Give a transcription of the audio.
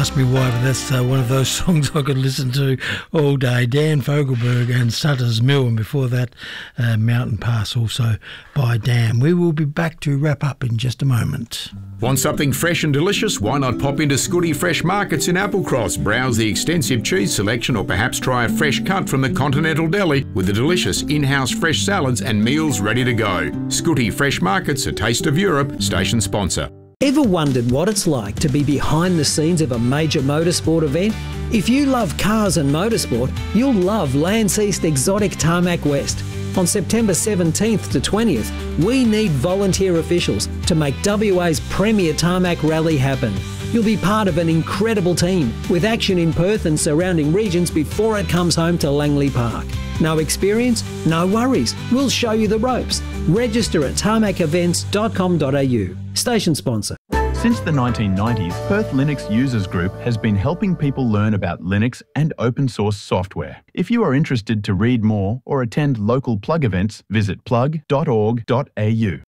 ask me why, but that's one of those songs I could listen to all day. Dan Fogelberg and Sutter's Mill, and before that, Mountain Pass, also by Dan. We will be back to wrap up in just a moment. Want something fresh and delicious? Why not pop into Scooty Fresh Markets in Applecross, browse the extensive cheese selection, or perhaps try a fresh cut from the Continental Deli with the delicious in-house fresh salads and meals ready to go. Scooty Fresh Markets, a taste of Europe, station sponsor. Ever wondered what it's like to be behind the scenes of a major motorsport event? If you love cars and motorsport, you'll love Lance East Exotic Tarmac West. On September 17th to 20th, we need volunteer officials to make WA's premier tarmac rally happen. You'll be part of an incredible team with action in Perth and surrounding regions before it comes home to Langley Park. No experience? No worries. We'll show you the ropes. Register at tarmacevents.com.au. Station sponsor. Since the 1990s, Perth Linux Users Group has been helping people learn about Linux and open source software. If you are interested to read more or attend local Plug events, visit plug.org.au.